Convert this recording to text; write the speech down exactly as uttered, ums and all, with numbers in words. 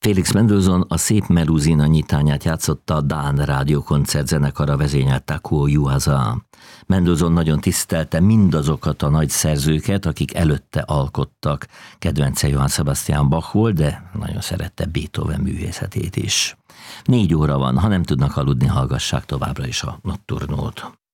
Félix Mendelssohn a Szép Meluzina nyitányát játszotta a Dán Rádiókoncert zenekara vezényelte Kuo Juhaza. Mendelssohn nagyon tisztelte mindazokat a nagy szerzőket, akik előtte alkottak. Kedvence Johann Sebastian Bach volt, de nagyon szerette Beethoven művészetét is. Négy óra van, ha nem tudnak aludni, hallgassák továbbra is a Notturnót.